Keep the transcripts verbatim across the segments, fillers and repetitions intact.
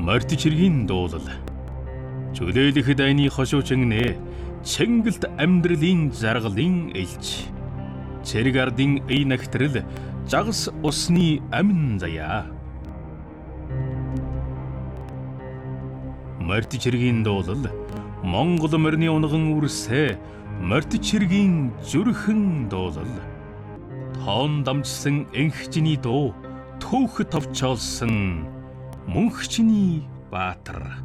Мордич хэргийн дуулал. Жүлээлэх дайны хошуучиннэ Чингэлт амьдралын жаргалын элч. Цэрэг ардын эй нагтрал жагас усны амин заяа. Мордич хэргийн дуулал Монгол морины унган үрсэ Мордич хэргийн зүрхэн дуулал. Тоон дамжсан энхчний дуу түүх товчоолсон мөнхчний баатар.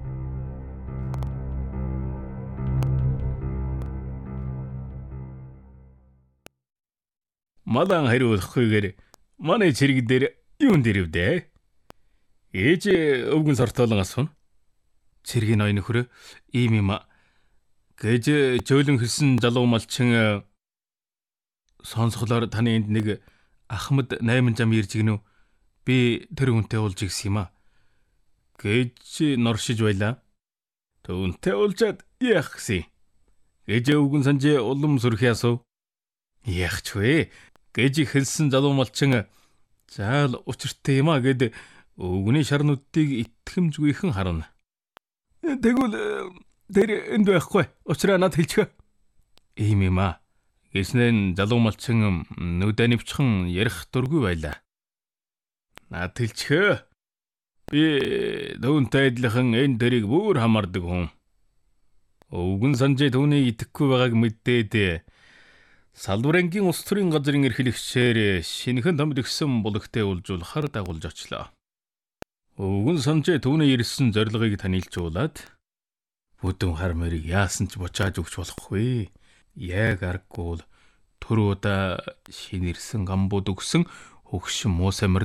Малан хариулахгүйгээр манай цэрэг дээр юун дэрвдэ? Ээж өвгөн сортоолон асууна. Цэргийн ой нөхөр ийм юм гэж жөөлөн хэлсэн залуу малчин сонсголоор таны энд нэг Ахмад найман зам ирж гинүү. Би тэр хүнтэй уулж гисэн юм а. Гэж норшиж байла. Түүнтэй уулзаад яах гэсэн. Гэж өвгөн санжээ улам сүрхий асуу. Яах ч вэ? Гэж хэлсэн залуу малчин заал учиртай юм а гэд өвгөний шарнуудыг итгэмжгүйхэн харна. Тэгвэл тэр энд байхгүй. Учраа над хэлчихэ. Ийм юм а. Гэснээр залуу малчин нүдэ нэвчхэн ярих дургүй байла. Над хэлчихэ. Би түүнтэй адилхан энэ дэрийг бүр хамардаг хүн. Өвгөн санжээ түүнийг итгэхгүй байгааг мэддээд Салбарангийн улс төрийн газрын эрхлэгчээр шинэхэн томд өгсөн бүлэгтээ улжуулахаар дагуулж очлоо. Өвгөн санжээ түүний ирсэн зорилгыг танилцуулаад бүдүүн хар мөрийг яасан ч бучааж өгч болохгүй. Яг аргагүй төр удаа шинэрсэн гамбууд өгсөн хөгшин муу самар